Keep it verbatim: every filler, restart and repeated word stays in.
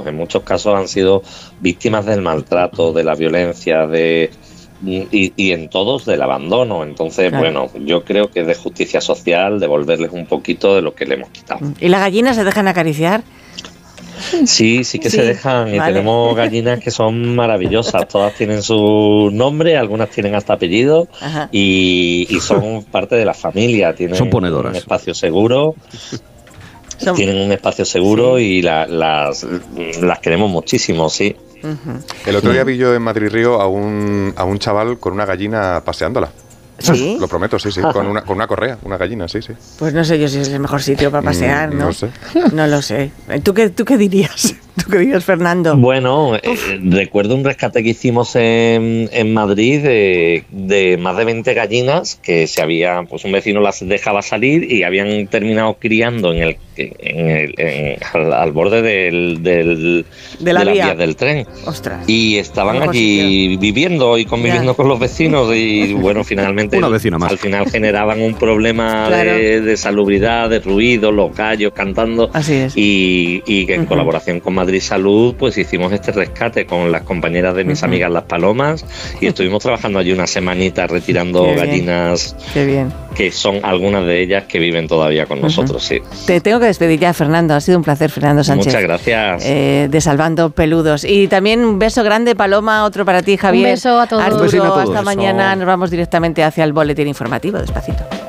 maltratados, en muchos casos han sido víctimas del maltrato, de la violencia, de y, y en todos del abandono. Entonces, claro, bueno, yo creo que es de justicia social devolverles un poquito de lo que le hemos quitado. ¿Y las gallinas se dejan acariciar? Sí, sí que sí, se dejan y vale. Tenemos gallinas que son maravillosas, todas tienen su nombre, algunas tienen hasta apellido y, y son parte de la familia, tienen son ponedoras. Un espacio seguro, son... tienen un espacio seguro sí. y la, las, las queremos muchísimo, sí. Uh-huh. El otro día vi yo en Madrid Río a un, a un chaval con una gallina paseándola. ¿Sí? Lo prometo, sí, sí, con una, con una correa, una gallina, sí, sí. Pues no sé yo si es el mejor sitio para pasear, ¿no? No sé. No lo sé. ¿Tú qué, tú qué dirías? ¿Tú qué dirías, Fernando? Bueno, eh, recuerdo un rescate que hicimos en, en Madrid de, de más de veinte gallinas que se habían, pues un vecino las dejaba salir y habían terminado criando en el, en el en, al, al borde del, del, de, la de las vía. vías del tren. Ostras. Y estaban allí sitio. viviendo y conviviendo ya. con los vecinos y bueno, finalmente Una vecina más. al final generaban un problema claro. de, de salubridad, de ruido, los gallos cantando. Así es. Y, y que en uh-huh. colaboración con Madrid Salud pues hicimos este rescate con las compañeras de mis uh-huh. amigas las palomas y estuvimos trabajando allí una semanita retirando Qué gallinas bien. Qué bien. que son algunas de ellas que viven todavía con uh-huh. nosotros, sí. Te tengo que despedir ya, Fernando, ha sido un placer, Fernando Sánchez. Muchas gracias. Eh, de Salvando Peludos. Y también un beso grande, Paloma, otro para ti, Javier. Un beso a todos. Arturo, a todos. hasta mañana, nos vamos directamente hacia el boletín informativo, despacito.